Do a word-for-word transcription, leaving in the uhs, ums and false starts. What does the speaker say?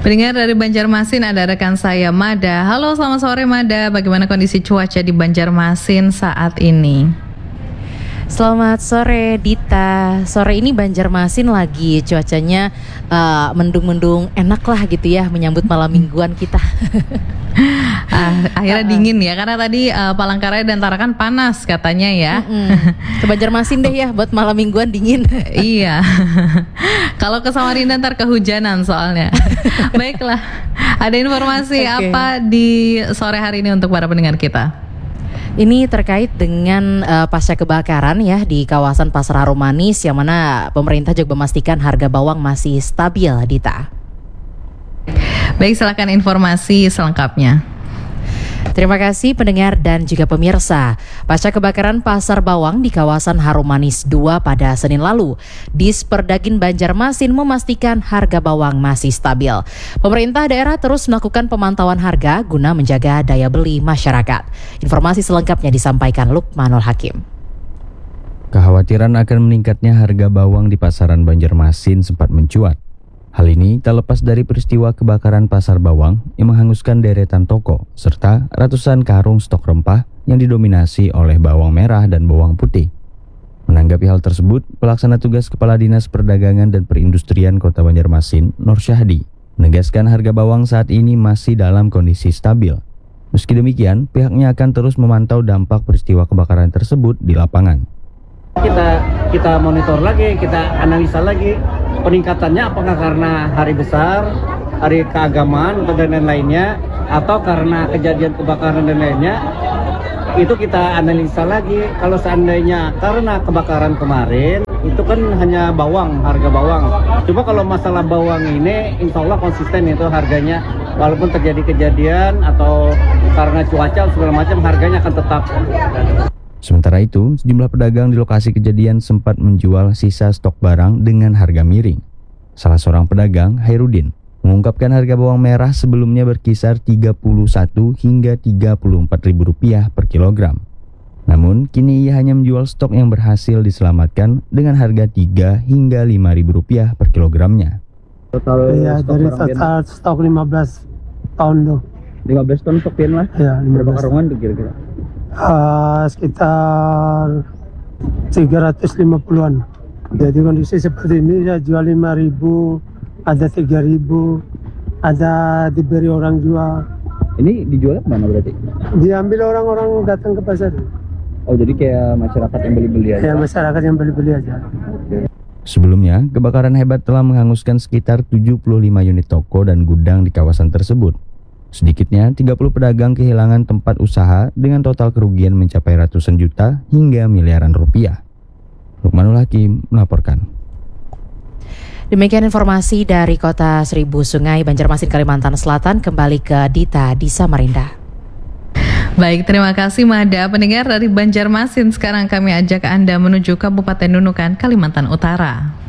Pendengar dari Banjarmasin, ada rekan saya Mada. Halo, selamat sore Mada. Bagaimana kondisi cuaca di Banjarmasin saat ini? Selamat sore Dita. Sore ini Banjarmasin lagi cuacanya uh, mendung-mendung, enak lah gitu ya menyambut malam mingguan kita. ah, akhirnya dingin ya, karena tadi uh, Palangkaraya dan Tarakan panas katanya ya. Mm-mm. Ke Banjarmasin deh ya buat malam mingguan dingin. Iya. Kalau ke Samarinda ntar kehujanan soalnya. Baiklah, ada informasi okay. apa di sore hari ini untuk para pendengar kita? Ini terkait dengan uh, pasca kebakaran ya di kawasan Pasar Harum Manis, yang mana pemerintah juga memastikan harga bawang masih stabil, Dita. Baik, silakan informasi selengkapnya. Terima kasih pendengar dan juga pemirsa. Pasca kebakaran Pasar Bawang di kawasan Harum Manis dua pada Senin lalu, Disperdagin Banjarmasin memastikan harga bawang masih stabil. Pemerintah daerah terus melakukan pemantauan harga guna menjaga daya beli masyarakat. Informasi selengkapnya disampaikan Lukmanul Hakim. Kekhawatiran akan meningkatnya harga bawang di pasaran Banjarmasin sempat mencuat. Hal ini tak lepas dari peristiwa kebakaran Pasar Bawang yang menghanguskan deretan toko serta ratusan karung stok rempah yang didominasi oleh bawang merah dan bawang putih. Menanggapi hal tersebut, Pelaksana Tugas Kepala Dinas Perdagangan dan Perindustrian Kota Banjarmasin, Nur Syahdi, menegaskan harga bawang saat ini masih dalam kondisi stabil. Meski demikian, pihaknya akan terus memantau dampak peristiwa kebakaran tersebut di lapangan. Kita kita monitor lagi, kita analisa lagi peningkatannya apakah karena hari besar, hari keagamaan atau dan lain-lainnya, atau karena kejadian kebakaran dan lainnya. Itu kita analisa lagi. Kalau seandainya karena kebakaran kemarin, itu kan hanya bawang, harga bawang. Cuma kalau masalah bawang ini insya Allah konsisten itu harganya, walaupun terjadi kejadian atau karena cuaca segala macam, harganya akan tetap. Sementara itu, sejumlah pedagang di lokasi kejadian sempat menjual sisa stok barang dengan harga miring. Salah seorang pedagang, Hairudin, mengungkapkan harga bawang merah sebelumnya berkisar tiga puluh satu hingga tiga puluh empat ribu rupiah per kilogram. Namun, kini ia hanya menjual stok yang berhasil diselamatkan dengan harga tiga hingga lima ribu rupiah per kilogramnya. Total iya, dari total stok lima belas ton tuh. lima belas ton stok pian lah? Iya, berapa karungan tuh kira-kira? Uh, sekitar tiga ratus lima puluhan. Jadi kondisi seperti ini saya jual lima ribu, ada tiga ribu, ada diberi orang jual. Ini dijual kemana berarti? Diambil orang-orang datang ke pasar. Oh, jadi kayak masyarakat yang beli-beli aja? Ya, masyarakat yang beli-beli aja. Sebelumnya, kebakaran hebat telah menghanguskan sekitar tujuh puluh lima unit toko dan gudang di kawasan tersebut. Sedikitnya tiga puluh pedagang kehilangan tempat usaha dengan total kerugian mencapai ratusan juta hingga miliaran rupiah. Lukmanul Hakim melaporkan. Demikian informasi dari Kota Seribu Sungai, Banjarmasin, Kalimantan Selatan. Kembali ke Dita di Samarinda. Baik, terima kasih Mada. Pendengar dari Banjarmasin, sekarang kami ajak Anda menuju Kabupaten Nunukan, Kalimantan Utara.